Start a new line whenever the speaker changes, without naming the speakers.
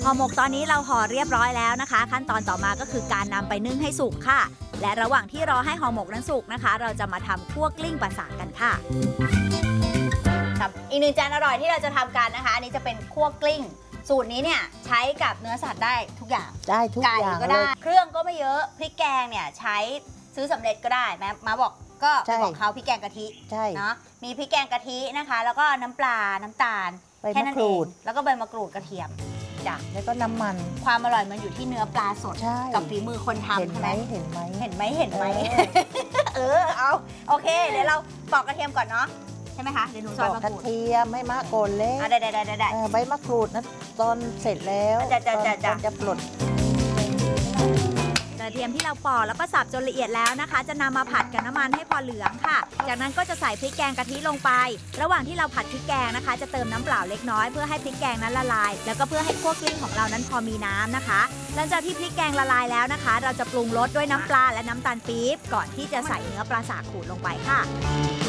ห่อหมกตอนนี้เราห่อเรียบร้อยแล้วนะคะ ขั้นตอนต่อมาก็คือการนำไปนึ่งให้สุกค่ะและระหว่างที่รอให้ห่อหมกนั้นสุกนะคะเราจะมาทำคั่วกลิ้งปลาสากกันค่ะครับอีกหนึ่งจานอร่อยที่เราจะทำกันนะคะอันนี้จะเป็นคั่วกลิ้งสูตรนี้เนี่ยใช้กับเนื้อสัตว์ได้ทุกอย่าง
ได้ทุกอย่าง
ไก่ก็ได้เครื่องก็ไม่เยอะพริกแกงเนี่ยใช้ซื้อสำเร็จก็ได้แม่มาบอกก็บอกเขาพริกแกงกะทิเนาะมีพริกแกงกะทินะคะแล้วก็น้ำปลาน้ำตาลแค่นั้นเองแล้วก็ใบมะกรูดกระเทียมจ้ะ
แล้วก็น้ำมัน
ความอร่อยมันอยู่ที่เนื้อปลาสดกับฝีมือคนทำใช่ไหม
เห็นไหม
เอาโอเคเดี๋ยวเราปอกกระเทียมก่อนเนาะใช่ไหมคะเดี๋ยวหนูซอยมะกรูด
กระเทียมไม่มากโกนเล็ก
ได้
ใบมะกรูดนะตอนเสร็จแล้วจะปลด
กระเทียมที่เราปอกแล้วก็สับจนละเอียดแล้วนะคะจะนำมาผัดกับน้ำมันให้พอเหลืองค่ะจากนั้นก็จะใส่พริกแกงกะทิลงไประหว่างที่เราผัดพริกแกงนะคะจะเติมน้ำเปล่าเล็กน้อยเพื่อให้พริกแกงนั้นละลายแล้วก็เพื่อให้คั่วกลิ้งของเรานั้นพอมีน้ำนะคะหลังจากที่พริกแกงละลายแล้วนะคะเราจะปรุงรสด้วยน้ำปลาและน้ำตาลปี๊บก่อนที่จะใส่เนื้อปลาสากขูดลงไปค่ะ